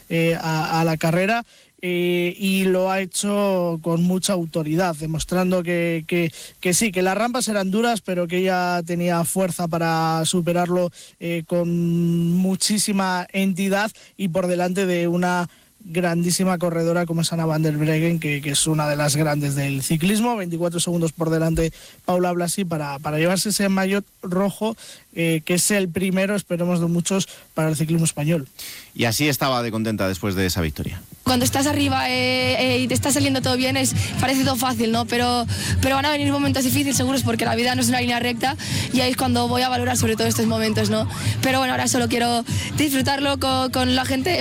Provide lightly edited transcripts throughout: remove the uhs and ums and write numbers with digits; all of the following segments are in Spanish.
a la carrera. Y lo ha hecho con mucha autoridad, demostrando que sí, que las rampas eran duras, pero que ella tenía fuerza para superarlo con muchísima entidad y por delante de una grandísima corredora como es Anna van der Breggen, que es una de las grandes del ciclismo. 24 segundos por delante Paula Blasi para llevarse ese maillot rojo, que es el primero, esperemos, de muchos para el ciclismo español. Y así estaba de contenta después de esa victoria. Cuando estás arriba y te está saliendo todo bien, parece todo fácil, ¿no? Pero van a venir momentos difíciles, seguros, porque la vida no es una línea recta y ahí es cuando voy a valorar sobre todo estos momentos, ¿no? Pero bueno, ahora solo quiero disfrutarlo con la gente,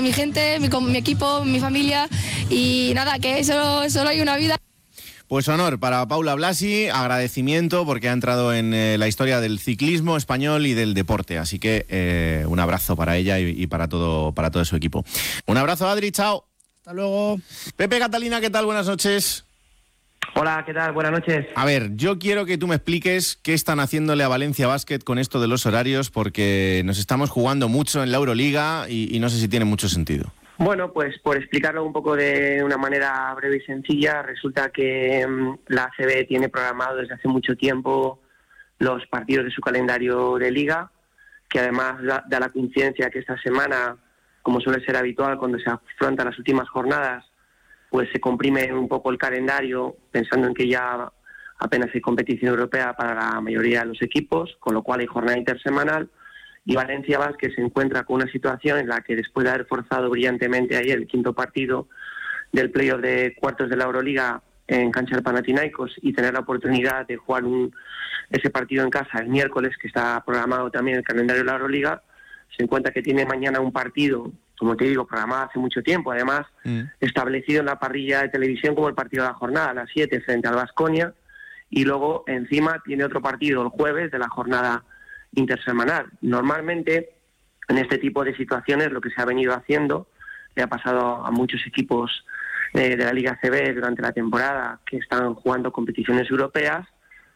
mi equipo, mi familia, y nada, que solo hay una vida. Pues honor para Paula Blasi, agradecimiento porque ha entrado en la historia del ciclismo español y del deporte, así que un abrazo para ella y para todo su equipo. Un abrazo, Adri, chao. Hasta luego. Pepe, Catalina, ¿qué tal? Buenas noches. Hola, ¿qué tal? Buenas noches. A ver, yo quiero que tú me expliques qué están haciéndole a Valencia Basket con esto de los horarios, porque nos estamos jugando mucho en la Euroliga y no sé si tiene mucho sentido. Bueno, pues por explicarlo un poco de una manera breve y sencilla, resulta que la ACB tiene programado desde hace mucho tiempo los partidos de su calendario de liga, que además da la coincidencia que esta semana, como suele ser habitual cuando se afrontan las últimas jornadas, pues se comprime un poco el calendario, pensando en que ya apenas hay competición europea para la mayoría de los equipos, con lo cual hay jornada intersemanal. Y Valencia Basket se encuentra con una situación en la que, después de haber forzado brillantemente ayer el quinto partido del playoff de cuartos de la Euroliga en cancha del Panathinaikos y tener la oportunidad de jugar ese partido en casa el miércoles, que está programado también en el calendario de la Euroliga, se encuentra que tiene mañana un partido, como te digo, programado hace mucho tiempo, además establecido en la parrilla de televisión como el partido de la jornada, a las 7 frente al Baskonia, y luego encima tiene otro partido el jueves de la jornada intersemanal. Normalmente, en este tipo de situaciones, lo que se ha venido haciendo, le ha pasado a muchos equipos de la Liga CB durante la temporada que están jugando competiciones europeas,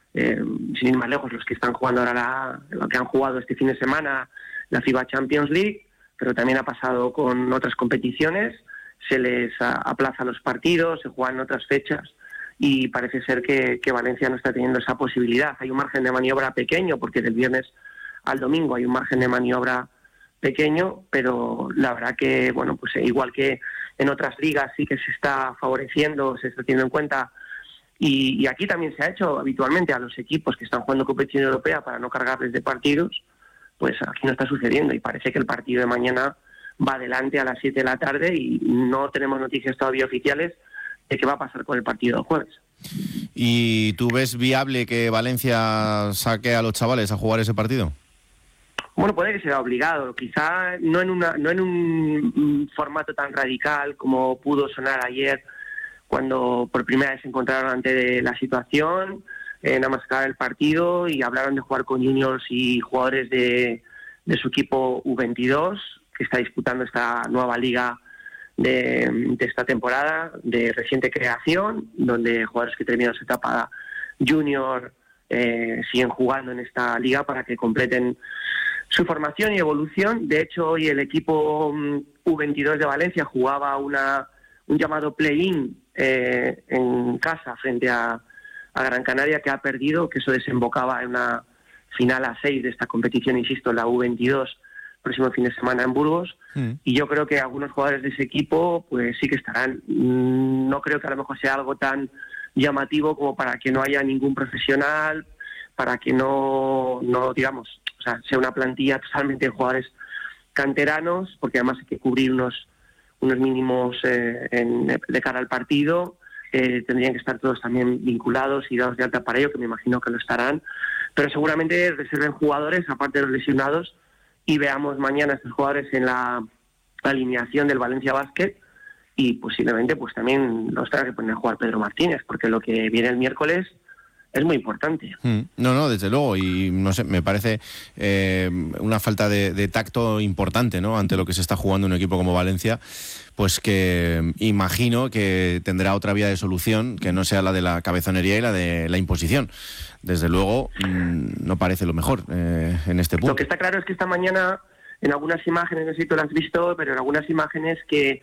sin ir más lejos, los que están jugando ahora, lo que han jugado este fin de semana, la FIBA Champions League, pero también ha pasado con otras competiciones, se les aplaza los partidos, se juegan otras fechas, y parece ser que Valencia no está teniendo esa posibilidad. Hay un margen de maniobra pequeño, porque del viernes al domingo hay un margen de maniobra pequeño, pero la verdad que, bueno, pues igual que en otras ligas sí que se está favoreciendo, se está teniendo en cuenta, y aquí también se ha hecho habitualmente a los equipos que están jugando competición europea para no cargarles de partidos, pues aquí no está sucediendo, y parece que el partido de mañana va adelante a las 7 de la tarde y no tenemos noticias todavía oficiales de qué va a pasar con el partido del jueves. ¿Y tú ves viable que Valencia saque a los chavales a jugar ese partido? Bueno, puede que sea obligado, quizá no en un formato tan radical como pudo sonar ayer, cuando por primera vez se encontraron ante la situación, nada más acabar el partido y hablaron de jugar con juniors y jugadores de su equipo U22, que está disputando esta nueva liga de esta temporada de reciente creación, donde jugadores que terminan su etapa junior siguen jugando en esta liga para que completen su formación y evolución. De hecho, hoy el equipo U22 de Valencia jugaba un llamado play-in en casa frente a Gran Canaria, que ha perdido, que eso desembocaba en una final a 6 de esta competición, insisto, la U22, próximo fin de semana en Burgos, y yo creo que algunos jugadores de ese equipo pues sí que estarán. No creo que a lo mejor sea algo tan llamativo como para que no haya ningún profesional, para que no digamos, o sea, sea una plantilla totalmente de jugadores canteranos, porque además hay que cubrir unos mínimos de cara al partido. Tendrían que estar todos también vinculados y dados de alta para ello, que me imagino que lo estarán, pero seguramente reserven jugadores aparte de los lesionados y veamos mañana a estos jugadores en la alineación del Valencia Basket, y posiblemente pues también los tenga que poner a jugar Pedro Martínez, porque lo que viene el miércoles es muy importante. No, desde luego, y no sé, me parece una falta de tacto importante, ¿no?, ante lo que se está jugando un equipo como Valencia, pues que imagino que tendrá otra vía de solución que no sea la de la cabezonería y la de la imposición. Desde luego, no parece lo mejor en este punto. Lo que está claro es que esta mañana en algunas imágenes, no sé si tú las has visto, pero en algunas imágenes que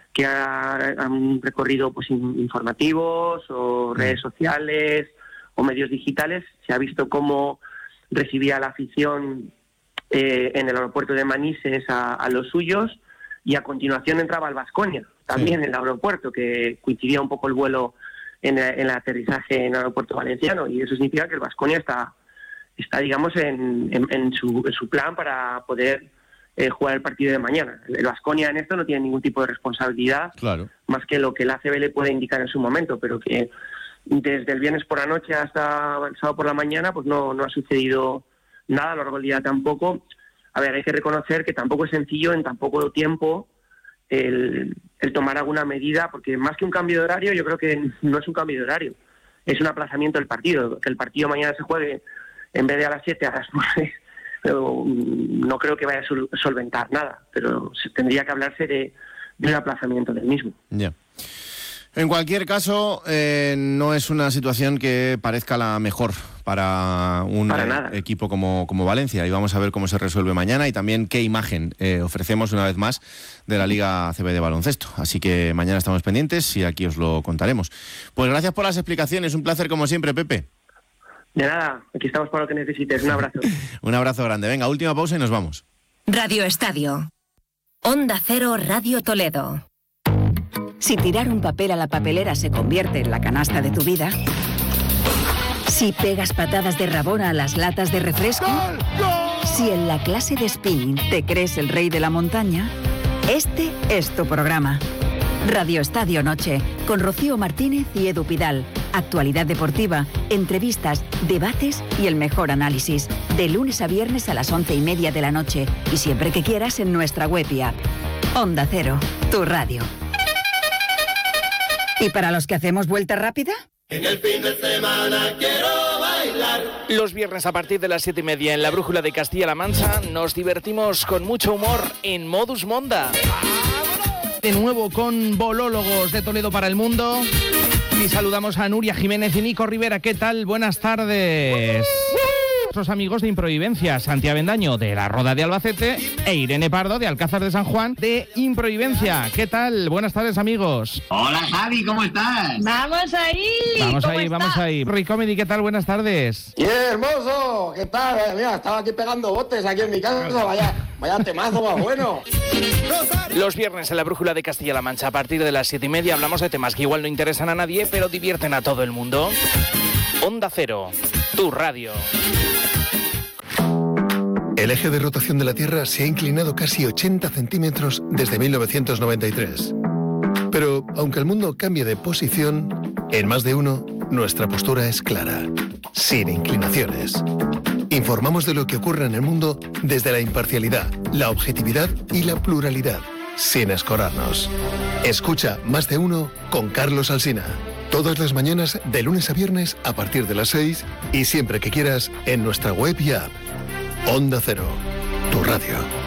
han recorrido pues informativos o redes sociales o medios digitales, se ha visto cómo recibía la afición en el aeropuerto de Manises a los suyos, y a continuación entraba el Baskonia, también en el aeropuerto, que coincidía un poco el vuelo en el aterrizaje en el aeropuerto valenciano, y eso significa que el Baskonia está digamos, en su plan para poder jugar el partido de mañana. El Baskonia en esto no tiene ningún tipo de responsabilidad, claro, más que lo que el ACB le puede indicar en su momento, pero que desde el viernes por la noche hasta el sábado por la mañana pues no ha sucedido nada, a lo largo del día tampoco. A ver, hay que reconocer que tampoco es sencillo en tan poco tiempo el tomar alguna medida, porque más que un cambio de horario, yo creo que no es un cambio de horario, es un aplazamiento del partido. Que el partido mañana se juegue en vez de a las 7, a las 9, no creo que vaya a solventar nada, pero tendría que hablarse de un aplazamiento del mismo. Ya. En cualquier caso, no es una situación que parezca la mejor para un equipo como Valencia, y vamos a ver cómo se resuelve mañana y también qué imagen ofrecemos una vez más de la Liga ACB de baloncesto. Así que mañana estamos pendientes y aquí os lo contaremos. Pues gracias por las explicaciones, un placer como siempre, Pepe. De nada, aquí estamos para lo que necesites. Un abrazo. Un abrazo grande. Venga, última pausa y nos vamos. Radio Estadio. Onda Cero Radio Toledo. Si tirar un papel a la papelera se convierte en la canasta de tu vida. Si pegas patadas de rabona a las latas de refresco. ¡Gol! ¡Gol! Si en la clase de spinning te crees el rey de la montaña, este es tu programa. Radio Estadio Noche, con Rocío Martínez y Edu Pidal. Actualidad deportiva, entrevistas, debates y el mejor análisis. De lunes a viernes a las 11:30 de la noche. Y siempre que quieras en nuestra web y app. Onda Cero, tu radio. ¿Y para los que hacemos vuelta rápida? En el fin de semana quiero bailar. Los viernes a partir de las 7:30 en la Brújula de Castilla-La Mancha nos divertimos con mucho humor en Modus Monda. De nuevo con bolólogos de Toledo para el mundo. Y saludamos a Nuria Jiménez y Nico Rivera. ¿Qué tal? Buenas tardes. Nuestros amigos de Improvivencia, Santi Avendaño de La Roda de Albacete e Irene Pardo de Alcázar de San Juan de Improvivencia. ¿Qué tal? Buenas tardes, amigos. Hola, Javi, ¿cómo estás? ¡Vamos ahí! Vamos ahí. Ricomedy, ¿qué tal? Buenas tardes. ¡Qué hermoso! ¿Qué tal? Mira, estaba aquí pegando botes aquí en mi casa. Vaya temazo más bueno. Los viernes en la Brújula de Castilla-La Mancha a partir de las 7:30 hablamos de temas que igual no interesan a nadie, pero divierten a todo el mundo. Onda Cero, tu radio. El eje de rotación de la Tierra se ha inclinado casi 80 centímetros desde 1993. Pero, aunque el mundo cambie de posición, en Más de Uno, nuestra postura es clara, sin inclinaciones. Informamos de lo que ocurre en el mundo desde la imparcialidad, la objetividad y la pluralidad, sin escorarnos. Escucha Más de Uno con Carlos Alsina. Todas las mañanas, de lunes a viernes, a partir de las 6, y siempre que quieras, en nuestra web y app. Onda Cero, tu radio.